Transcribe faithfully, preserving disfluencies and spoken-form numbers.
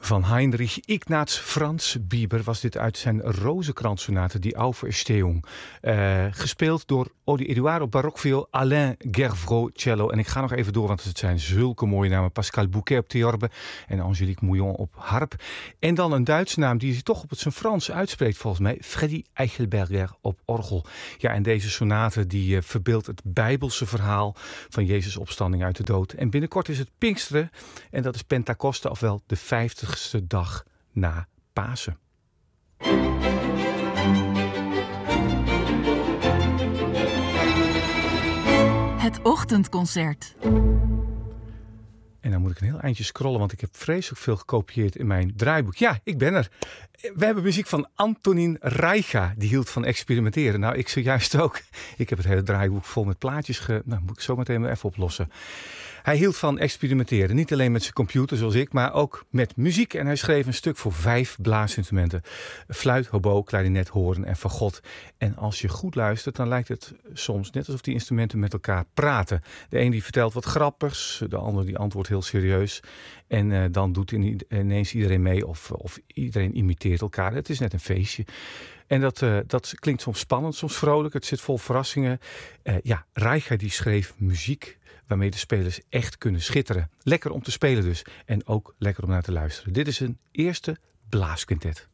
Van Heinrich Ignaz Franz Bieber was dit uit zijn Rozenkrans-sonate, die Auferstehung. Uh, gespeeld door Eduardo Barocviool, Alain Gervraud cello. En ik ga nog even door, want het zijn zulke mooie namen. Pascal Bouquet op theorbe en Angélique Mouillon op harp. En dan een Duitse naam die je toch op het zijn Frans uitspreekt volgens mij. Freddy Eichelberger op orgel. Ja, en deze sonate die uh, verbeeldt het Bijbelse verhaal van Jezus' opstanding uit de dood. En binnenkort is het Pinksteren en dat is Pentakoste, ofwel de vijftigste dag na Pasen. Het ochtendconcert. En dan moet ik een heel eindje scrollen, want ik heb vreselijk veel gekopieerd in mijn draaiboek. Ja, ik ben er. We hebben muziek van Antonín Raicha, die hield van experimenteren. Nou, ik zojuist ook. Ik heb het hele draaiboek vol met plaatjes. Ge... Nou, moet ik zo meteen even oplossen. Hij hield van experimenteren. Niet alleen met zijn computer zoals ik, maar ook met muziek. En hij schreef een stuk voor vijf blaasinstrumenten. Fluit, hobo, klarinet, hoorn en fagot. En als je goed luistert, dan lijkt het soms net alsof die instrumenten met elkaar praten. De een die vertelt wat grappigs, de ander die antwoordt heel serieus. En uh, dan doet ineens iedereen mee of, of iedereen imiteert elkaar. Het is net een feestje. En dat, uh, dat klinkt soms spannend, soms vrolijk. Het zit vol verrassingen. Uh, ja, Raicha die schreef muziek waarmee de spelers echt kunnen schitteren. Lekker om te spelen dus. En ook lekker om naar te luisteren. Dit is een eerste blaasquintet.